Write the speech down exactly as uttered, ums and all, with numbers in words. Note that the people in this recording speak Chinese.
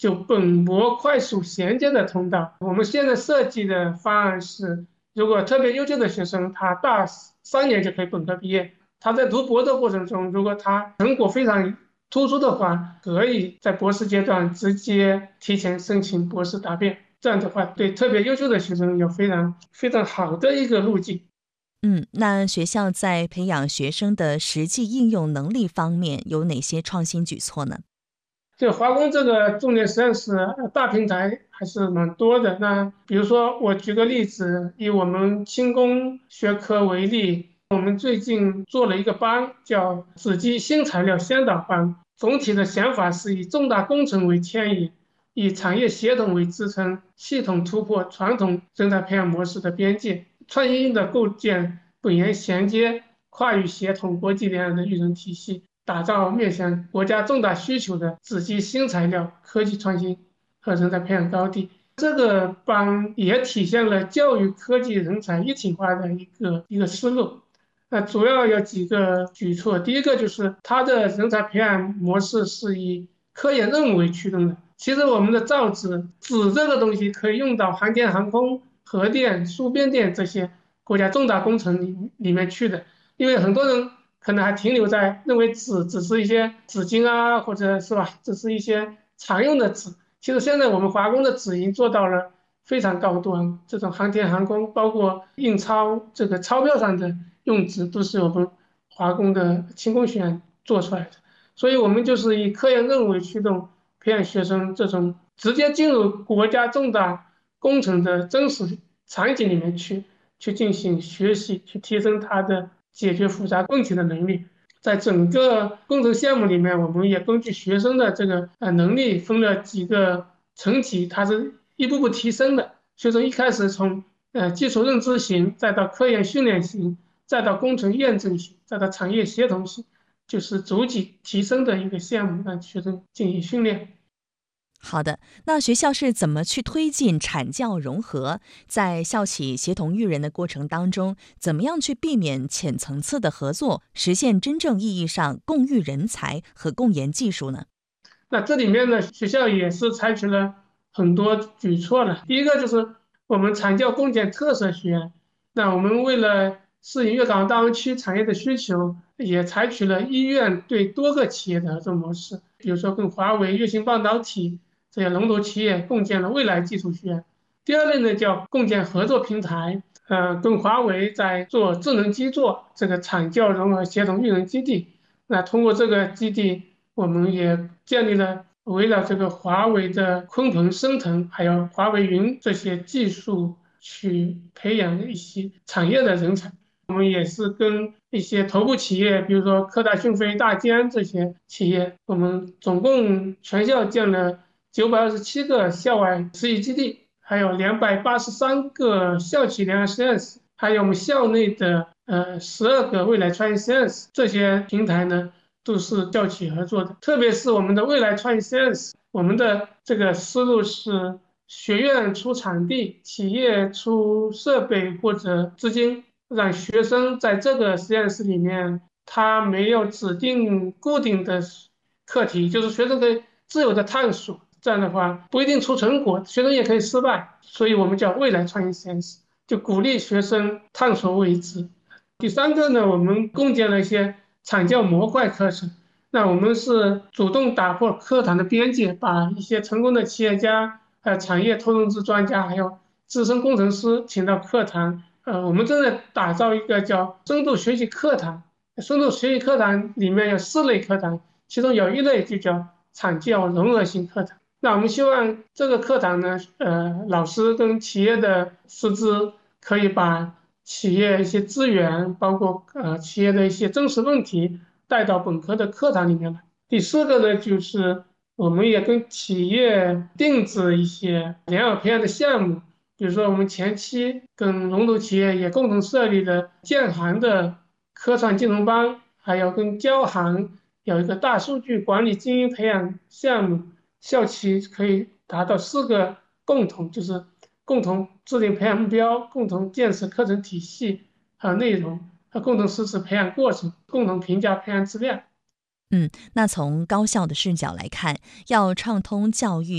就本模快速衔接的通道。我们现在设计的方案是，如果特别优秀的学生，他大三年就可以本科毕业，他在读博的过程中，如果他成果非常突出的话，可以在博士阶段直接提前申请博士答辩。这样的话，对特别优秀的学生有非常非常好的一个路径。 嗯，那学校在培养学生的实际应用能力方面有哪些创新举措呢？ 就华工这个重点实验室呃大平台还是蛮多的。那比如说，我举个例子，以我们轻工学科为例，我们最近做了一个班，叫子机新材料先导班。总体的想法是以重大工程为牵引，以产业协同为支撑，系统突破传统人才培养模式的边界，创新性的构建本研衔接、跨域协同国际联网的育人体系。打造面向国家重大需求的子集新材料、科技创新和人才培养高地。这个班也体现了教育科技人才一体化的一个一个思路。那主要有几个举措，第一个就是它的人才培养模式是以科研任务为驱动的。其实我们的造纸，纸这个东西可以用到航天航空、核电、输变电这些国家重大工程里里面去的，因为很多人可能还停留在认为纸只是一些纸巾啊，或者是吧，只是一些常用的纸。其实现在我们华工的纸已经做到了非常高端，这种航天航空，包括印钞这个钞票上的用纸，都是我们华工的轻工学院做出来的。所以我们就是以科研任务为驱动，培养学生这种直接进入国家重大工程的真实场景里面去，去进行学习，去提升他的解决复杂问题的能力。在整个工程项目里面，我们也根据学生的这个呃能力分了几个层级，它是一步步提升的。学生一开始从呃基础认知型，再到科研训练型，再到工程验证型，再到产业协同型，就是逐级提升的一个项目，让学生进行训练。 好的，那学校是怎么去推进产教融合？在校企协同育人的过程当中，怎么样去避免浅层次的合作，实现真正意义上共育人才和共研技术呢？ 那这里面呢，学校也是采取了很多举措了。第一个就是我们产教共建特色学院，那我们为了适应粤港澳大湾区产业的需求，也采取了医院对多个企业的合作模式，比如说跟华为、月星半导体这些龙头企业共建了未来技术学院。第二类呢叫共建合作平台，呃，跟华为在做智能基座这个产教融合协同育人基地。那通过这个基地，我们也建立了围绕这个华为的鲲鹏、升腾，还有华为云这些技术去培养一些产业的人才。我们也是跟一些头部企业，比如说科大讯飞、大疆这些企业，我们总共全校建了九百二十七个校外实习基地，还有两百八十三个校企联合实验室，还有我们校内的呃十二个未来创业实验室。这些平台呢，都是校企合作的。特别是我们的未来创业实验室，我们的这个思路是学院出场地，企业出设备或者资金，让学生在这个实验室里面，他没有指定固定的课题，就是学生可以自由的探索。这样的话不一定出成果，学生也可以失败，所以我们叫未来创业实验室，就鼓励学生探索未知。第三个呢，我们共建了一些产教模块课程。那我们是主动打破课堂的边界，把一些成功的企业家、还有产业投融资专家，还有资深工程师请到课堂。呃，我们正在打造一个叫深度学习课堂。深度学习课堂里面有四类课堂，其中有一类就叫产教融合性课堂。那我们希望这个课堂呢，呃，老师跟企业的师资可以把企业一些资源，包括呃企业的一些真实问题带到本科的课堂里面来。第四个呢，就是我们也跟企业定制一些良好培养的项目，比如说我们前期跟龙头企业也共同设立了建行的科创金融班，还有跟交行有一个大数据管理精英培养项目，校企可以达到四个共同，就是共同制定培养目标，共同建设课程体系和内容，和共同实施培养过程，共同评价培养质量。 嗯，那从高校的视角来看，要畅通教育。